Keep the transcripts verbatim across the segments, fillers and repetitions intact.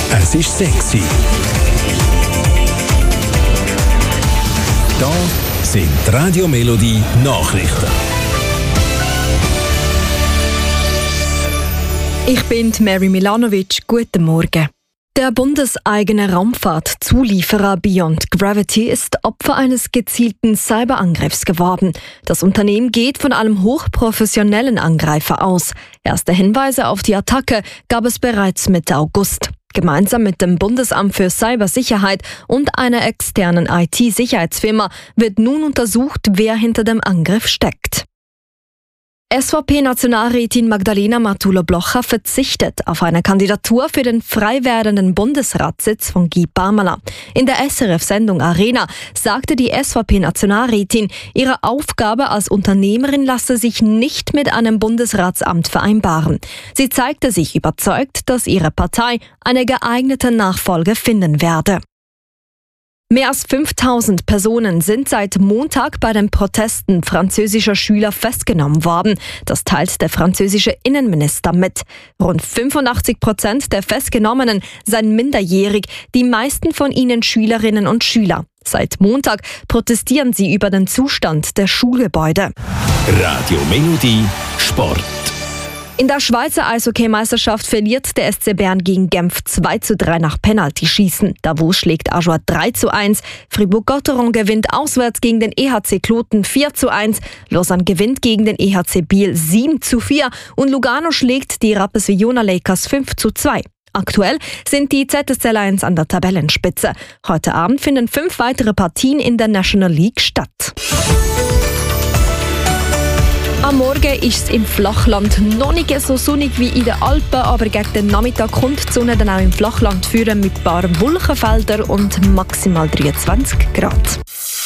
Es ist sexy. Da sind die Radio Melodie Nachrichten. Ich bin Mary Milanovic. Guten Morgen. Der bundeseigene Raumfahrtzulieferer Beyond Gravity ist Opfer eines gezielten Cyberangriffs geworden. Das Unternehmen geht von einem hochprofessionellen Angreifer aus. Erste Hinweise auf die Attacke gab es bereits Mitte August. Gemeinsam mit dem Bundesamt für Cybersicherheit und einer externen I T-Sicherheitsfirma wird nun untersucht, wer hinter dem Angriff steckt. S V P-Nationalrätin Magdalena Martula-Blocher verzichtet auf eine Kandidatur für den frei werdenden Bundesratssitz von Guy Parmelin. In der S R F-Sendung Arena sagte die S V P-Nationalrätin, ihre Aufgabe als Unternehmerin lasse sich nicht mit einem Bundesratsamt vereinbaren. Sie zeigte sich überzeugt, dass ihre Partei eine geeignete Nachfolge finden werde. Mehr als fünftausend Personen sind seit Montag bei den Protesten französischer Schüler festgenommen worden. Das teilt der französische Innenminister mit. Rund fünfundachtzig Prozent der Festgenommenen seien minderjährig, die meisten von ihnen Schülerinnen und Schüler. Seit Montag protestieren sie über den Zustand der Schulgebäude. Radio Melodie Sport. In der Schweizer Eishockey-Meisterschaft verliert der S C Bern gegen Genf zwei zu drei nach Penaltyschießen. Davos schlägt Ajoie drei zu eins. Fribourg-Gotteron gewinnt auswärts gegen den E H C Kloten vier zu eins. Lausanne gewinnt gegen den E H C Biel sieben zu vier. Und Lugano schlägt die Rapperswil-Jona Lakers fünf zu zwei. Aktuell sind die Z S C Lions an der Tabellenspitze. Heute Abend finden fünf weitere Partien in der National League statt. Am Morgen ist es im Flachland noch nicht so sonnig wie in den Alpen, aber gegen den Nachmittag kommt die Sonne dann auch im Flachland führen mit ein paar Wolkenfeldern und maximal dreiundzwanzig Grad.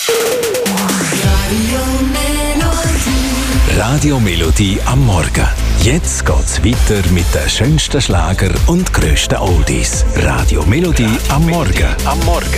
Radio Melodie am Morgen. Jetzt geht's weiter mit den schönsten Schlager und grössten Oldies. Radio Melodie am Morgen. Am Morgen.